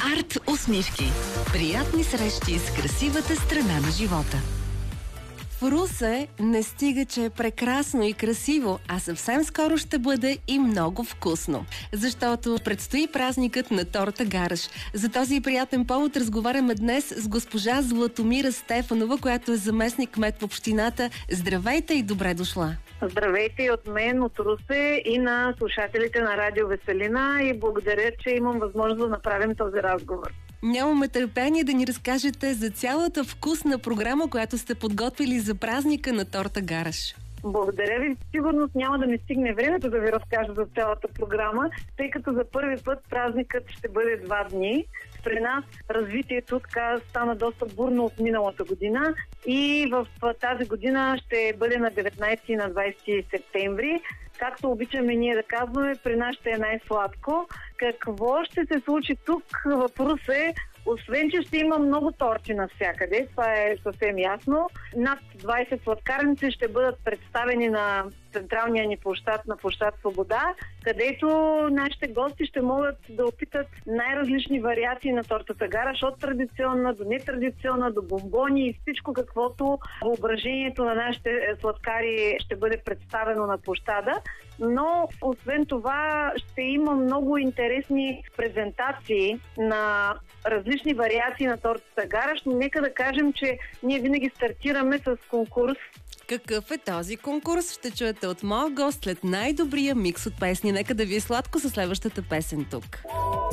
Арт усмивки. Приятни срещи с красивата страна на живота. В Русе не стига, че е прекрасно и красиво, а съвсем скоро ще бъде и много вкусно. Защото предстои празникът на торта Гараш. За този приятен повод разговаряме днес с госпожа Златомира Стефанова, която е заместник-кмет в общината. Здравейте и добре дошла! Здравейте и от мен, от Русе и на слушателите на Радио Веселина и благодаря, че имам възможност да направим този разговор. Нямаме търпение да ни разкажете за цялата вкусна програма, която сте подготвили за празника на торта Гараш. Благодаря ви. Сигурно няма да ми стигне времето да ви разкажа за цялата програма, тъй като за първи път празникът ще бъде 2 дни. При нас развитието така стана доста бурно от миналата година и в тази година ще бъде на 19 и на 20 септември. Както обичаме ние да казваме, при нас ще е най-сладко. Какво ще се случи тук в Русе? Освен, че ще има много торти навсякъде, това е съвсем ясно. Над 20 сладкарници ще бъдат представени на централния ни площад, на площад Свобода, където нашите гости ще могат да опитат най-различни вариации на тортата Гараш, от традиционна до нетрадиционна, до бомбони и всичко каквото въображението на нашите сладкари ще бъде представено на площада. Но освен това ще има много интересни презентации на различни вариации на тортата Гараш, но нека да кажем, че ние винаги стартираме с конкурс. Какъв е този конкурс? Ще чуете от моя гост след най-добрия микс от песни. Нека да ви е сладко със следващата песен тук.